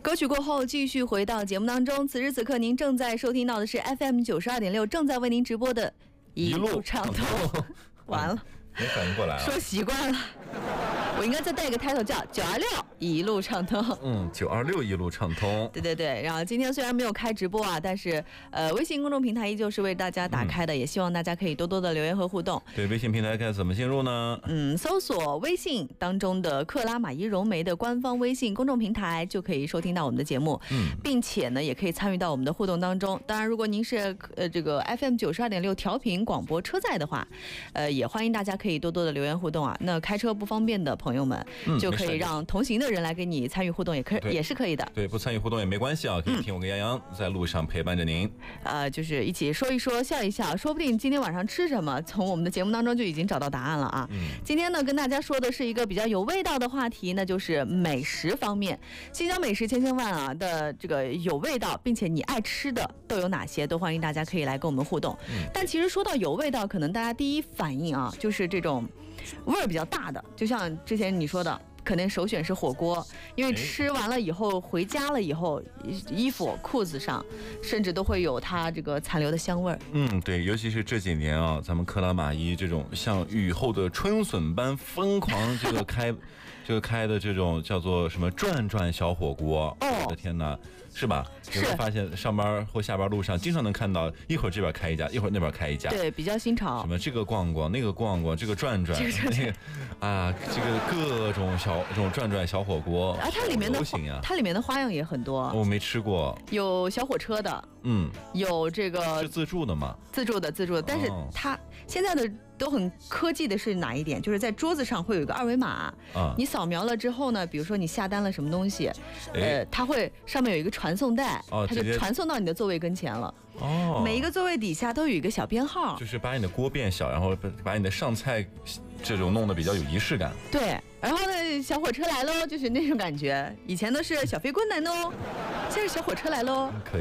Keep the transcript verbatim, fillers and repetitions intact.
歌曲过后，继续回到节目当中。此时此刻，您正在收听到的是 F M 九十二点六，正在为您直播的一路畅通。完了， 没反应过来啊！ 说习惯了，我应该再带一个 title 叫九二六一路畅通。 嗯，九二六一路畅通。 对对对，然后今天虽然没有开直播啊，但是呃，微信公众平台依旧是为大家打开的，嗯、也希望大家可以多多的留言和互动。 对，微信平台该怎么进入呢？ 嗯，搜索微信当中的克拉玛依融媒的官方微信公众平台，就可以收听到我们的节目，嗯，并且呢，也可以参与到我们的互动当中。当然，如果您是呃这个 F M 九十二点六调频广播车载的话，呃，也欢迎大家可以多多的留言互动啊。那开车不方便的朋友们，嗯、就可以让同行的人来给你参与互动，也可以也是可以的。 对，不参与互动也没关系啊，可以听我跟杨洋在路上陪伴着您。 嗯、呃，就是一起说一说，笑一笑，说不定今天晚上吃什么，从我们的节目当中就已经找到答案了啊。嗯、今天呢，跟大家说的是一个比较有味道的话题，那就是美食方面。新疆美食千千万啊的这个有味道，并且你爱吃的都有哪些，都欢迎大家可以来跟我们互动。嗯、但其实说到有味道，可能大家第一反应啊，就是这种味儿比较大的，就像之前你说的。可能首选是火锅，因为吃完了以后回家了以后，衣服裤子上甚至都会有它这个残留的香味儿。 嗯，对，尤其是这几年啊，咱们克拉玛依这种像雨后的春笋般疯狂这个开这个开的这种叫做什么转转小火锅，哦，我的天哪，是吧？ 是。 你会发现上班或下班路上经常能看到，一会儿这边开一家，一会儿那边开一家， 对，比较新潮。 什么这个逛逛，那个逛逛，这个转转，这个、那个、啊，这个各种小这种转转小火锅啊，它里面的它里面的花样也很多。 我没吃过， 有小火车的，嗯，有这个是自助的吗？ 自助的，自助的，但是它现在的。都很科技的是哪一点？就是在桌子上会有一个二维码，啊、你扫描了之后呢，比如说你下单了什么东西，呃，它会上面有一个传送带，哦、它就传送到你的座位跟前了。哦，每一个座位底下都有一个小编号， 就是把你的锅变小，然后把你的上菜这种弄得比较有仪式感。 对，然后呢，小火车来喽，就是那种感觉。以前都是小飞棍来喽，现在是小火车来喽。 可以。